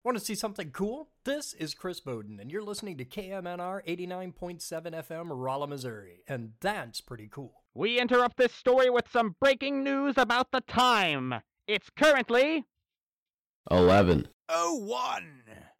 Want to see something cool? This is Chris Bowden, and you're listening to KMNR 89.7 FM, Rolla, Missouri, and that's pretty cool. We interrupt this story with some breaking news about the time. It's currently 11:01.